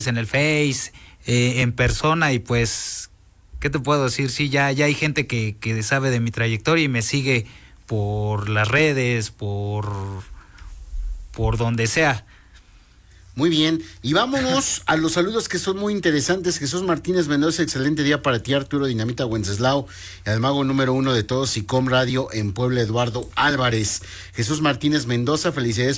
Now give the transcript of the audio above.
en el Face, en persona, y pues, ¿qué te puedo decir? Sí, ya hay gente que sabe de mi trayectoria y me sigue por las redes, por donde sea. Muy bien, y vámonos a los saludos que son muy interesantes. Jesús Martínez Mendoza, excelente día para ti, Arturo Dinamita Wenceslao, el mago número 1 de todos, SICOM Radio en Puebla, Eduardo Álvarez. Jesús Martínez Mendoza, felicidades